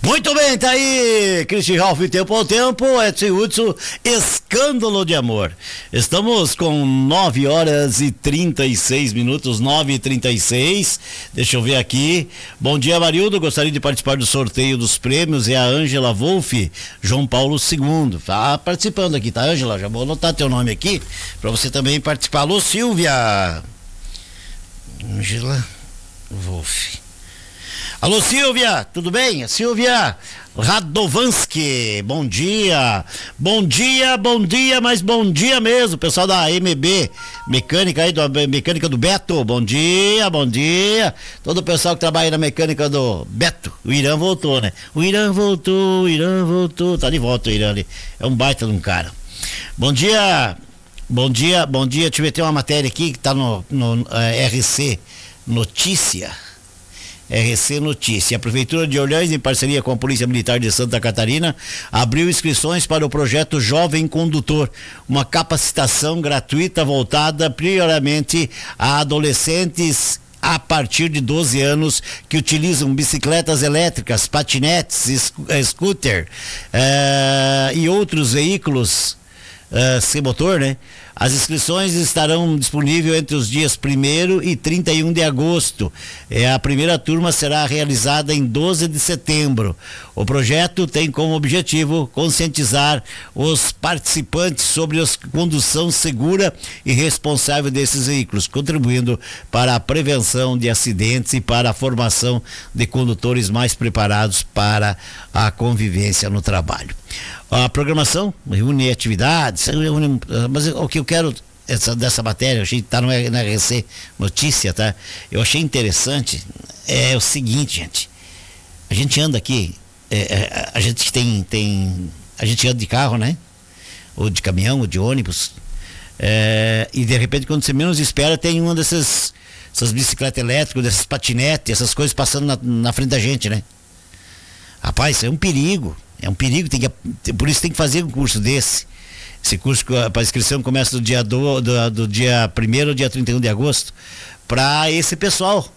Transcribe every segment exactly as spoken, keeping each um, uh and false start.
Muito bem, tá aí, Christian Ralph, Tempo ao Tempo, Edson Hudson, Escândalo de Amor. Estamos com nove horas e trinta e seis minutos, nove e trinta e seis. Deixa eu ver aqui. Bom dia, Marildo. Gostaria de participar do sorteio dos prêmios. É a Ângela Wolff, João Paulo segundo. Tá participando aqui, tá, Ângela? Já vou anotar teu nome aqui para você também participar. Alô, Silvia. Ângela Wolff. Alô, Silvia, tudo bem? Silvia Radovanski, bom dia, bom dia, bom dia, mas bom dia mesmo, pessoal da M B Mecânica aí, da Mecânica do Beto, bom dia, bom dia, todo o pessoal que trabalha na Mecânica do Beto. O Irã voltou, né? O Irã voltou, o Irã voltou, tá de volta o Irã ali, é um baita de um cara. Bom dia, bom dia, bom dia, deixa eu ver, tem uma matéria aqui que tá no, no uh, R C Notícia. R C Notícia. A Prefeitura de Orleans, em parceria com a Polícia Militar de Santa Catarina, abriu inscrições para o projeto Jovem Condutor, uma capacitação gratuita voltada prioriamente a adolescentes a partir de doze anos que utilizam bicicletas elétricas, patinetes, scooter eh, e outros veículos eh, sem motor, né? As inscrições estarão disponíveis entre os dias primeiro e trinta e um de agosto. É, a primeira turma será realizada em doze de setembro. O projeto tem como objetivo conscientizar os participantes sobre a condução segura e responsável desses veículos, contribuindo para a prevenção de acidentes e para a formação de condutores mais preparados para a convivência no trabalho. A programação reúne atividades, reúne, mas o que eu quero essa, dessa matéria, eu achei que tá no R C Notícia, tá? Eu achei interessante, é o seguinte, gente, a gente anda aqui, é, é, a gente tem, tem, a gente anda de carro, né? Ou de caminhão, ou de ônibus, é, e de repente quando você menos espera tem uma dessas, essas bicicletas elétricas, dessas patinetes, essas coisas passando na, na frente da gente, né? Rapaz, isso é um perigo. É um perigo, tem que, por isso tem que fazer um curso desse. Esse curso para inscrição começa do dia do, do, do dia primeiro ao dia trinta e um de agosto, para esse pessoal.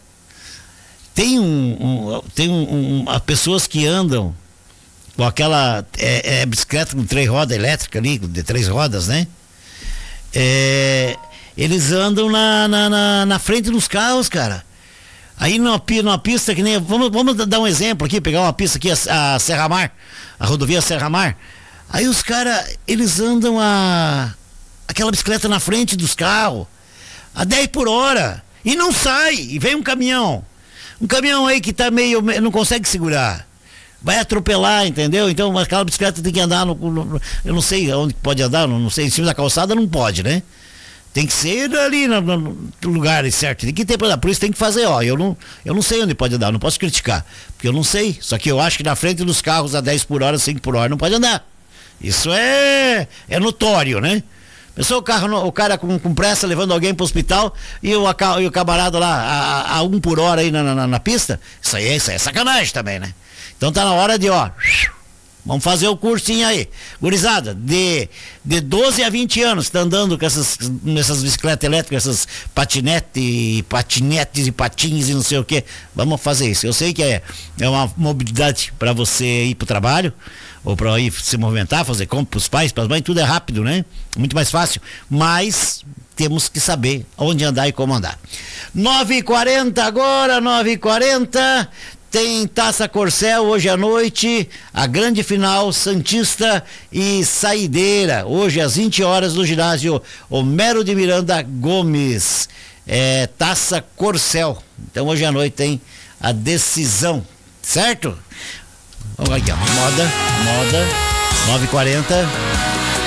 Tem um, um tem um, um, pessoas que andam com aquela é, é, bicicleta com três rodas elétrica ali, de três rodas, né? É, eles andam na, na, na, na frente dos carros, cara. Aí numa, numa pista que nem. Vamos, vamos dar um exemplo aqui, pegar uma pista aqui, a, a Serra Mar, a rodovia Serra Mar. Aí os caras, eles andam a. aquela bicicleta na frente dos carros, a dez por hora, e não sai, e vem um caminhão. Um caminhão aí que tá meio. não consegue segurar. Vai atropelar, entendeu? Então aquela bicicleta tem que andar no. no eu não sei onde pode andar, não, não sei, em cima da calçada não pode, né? Tem que ser ali no, no lugar certo, tem que ter, por isso tem que fazer, ó, eu não, eu não sei onde pode andar, não posso criticar, porque eu não sei, só que eu acho que na frente dos carros a dez por hora, cinco por hora não pode andar, isso é, é notório, né? Pensou o, carro, o cara com, com pressa levando alguém pro hospital e o, e o camarada lá a, a um por hora aí na, na, na pista, isso aí, isso aí é sacanagem também, né? Então tá na hora de, ó, vamos fazer o cursinho aí. Gurizada, de, de doze a vinte anos, tá andando com essas, nessas bicicletas elétricas, essas patinetes, patinetes e patins e não sei o que. Vamos fazer isso. Eu sei que é, é uma mobilidade para você ir pro trabalho, ou para ir se movimentar, fazer compra pros pais, pras mães, tudo é rápido, né? Muito mais fácil. Mas temos que saber onde andar e como andar. nove e quarenta agora, nove e quarenta. Tem Taça Corcel hoje à noite, a grande final Santista e Saideira, hoje às vinte horas no ginásio Homero de Miranda Gomes, é, Taça Corcel. Então hoje à noite tem a decisão, certo? Vamos aqui, ó, moda, moda, nove e quarenta.